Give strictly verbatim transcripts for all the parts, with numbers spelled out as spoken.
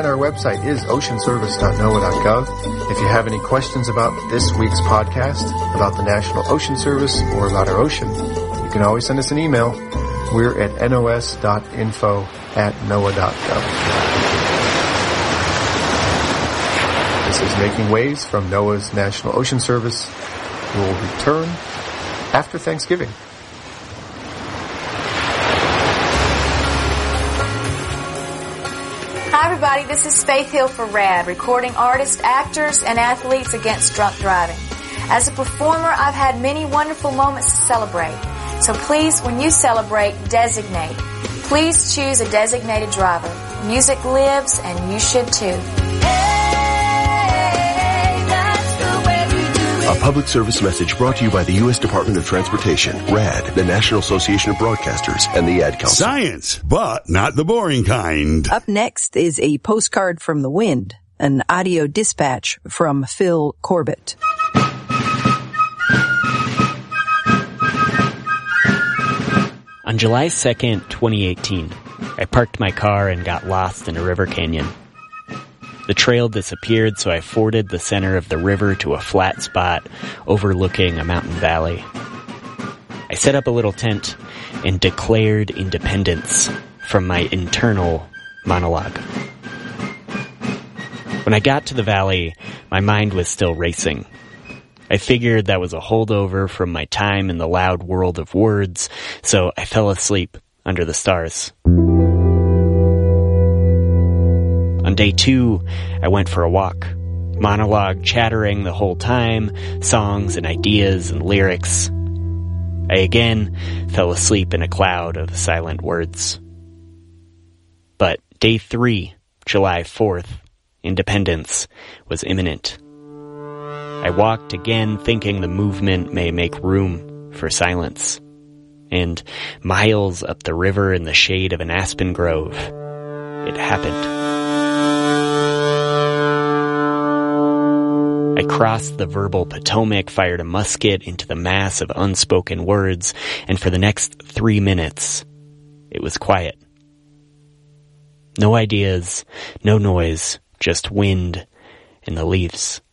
Our website is ocean service dot noaa dot gov. If you have any questions about this week's podcast, about the National Ocean Service, or about our ocean, you can always send us an email. We're at nos dot info at noaa dot gov. This is Making Waves from NOAA's National Ocean Service. We'll return after Thanksgiving. Hi everybody, this is Faith Hill for RAD, recording artists, actors, and athletes against drunk driving. As a performer, I've had many wonderful moments to celebrate. So please, when you celebrate, designate. Please choose a designated driver. Music lives, and you should too. A public service message brought to you by the U S Department of Transportation, RAD, the National Association of Broadcasters, and the Ad Council. Science, but not the boring kind. Up next is a postcard from the wind, an audio dispatch from Phil Corbett. On July second, twenty eighteen, I parked my car and got lost in a river canyon. The trail disappeared, so I forded the center of the river to a flat spot overlooking a mountain valley. I set up a little tent and declared independence from my internal monologue. When I got to the valley, my mind was still racing. I figured that was a holdover from my time in the loud world of words, so I fell asleep under the stars. On day two, I went for a walk, monologue chattering the whole time, songs and ideas and lyrics. I again fell asleep in a cloud of silent words. But day three, July fourth, independence was imminent. I walked again thinking the movement may make room for silence. And miles up the river in the shade of an aspen grove, it happened. I crossed the verbal Potomac, fired a musket into the mass of unspoken words, and for the next three minutes, it was quiet. No ideas, no noise, just wind and the leaves.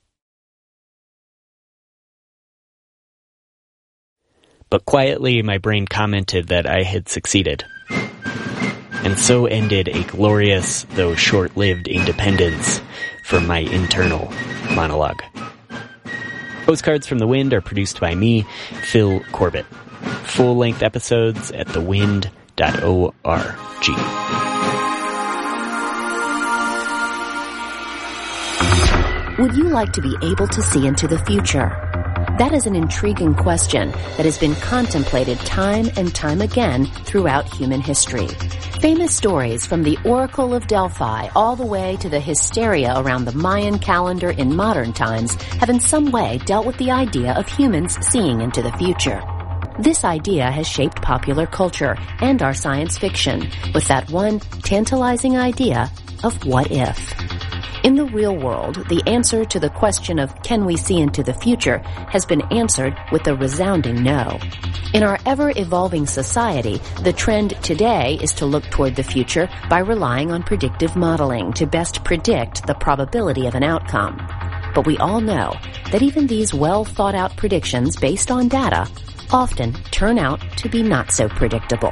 But quietly, my brain commented that I had succeeded. And so ended a glorious, though short-lived, independence from my internal monologue. Postcards from the Wind are produced by me, Phil Corbett. Full-length episodes at the wind dot org. Would you like to be able to see into the future? That is an intriguing question that has been contemplated time and time again throughout human history. Famous stories from the Oracle of Delphi all the way to the hysteria around the Mayan calendar in modern times have in some way dealt with the idea of humans seeing into the future. This idea has shaped popular culture and our science fiction with that one tantalizing idea of what if. In the real world, the answer to the question of can we see into the future has been answered with a resounding no. In our ever-evolving society, the trend today is to look toward the future by relying on predictive modeling to best predict the probability of an outcome. But we all know that even these well-thought-out predictions based on data often turn out to be not so predictable.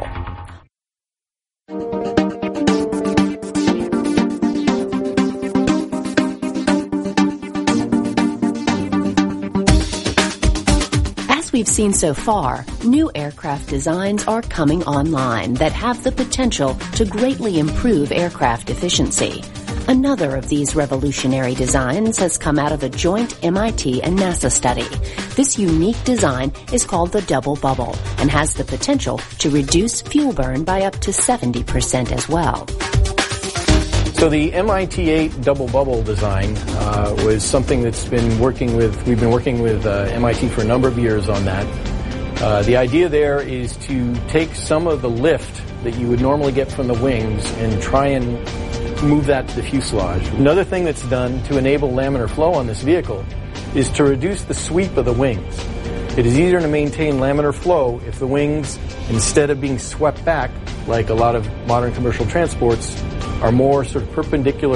We've seen so far, new aircraft designs are coming online that have the potential to greatly improve aircraft efficiency. Another of these revolutionary designs has come out of a joint M I T and NASA study. This unique design is called the double bubble and has the potential to reduce fuel burn by up to seventy percent as well. So the M I T eight double bubble design uh, was something that's been working with, we've been working with uh, M I T for a number of years on that. Uh, the idea there is to take some of the lift that you would normally get from the wings and try and move that to the fuselage. Another thing that's done to enable laminar flow on this vehicle is to reduce the sweep of the wings. It is easier to maintain laminar flow if the wings, instead of being swept back like a lot of modern commercial transports, are more sort of perpendicular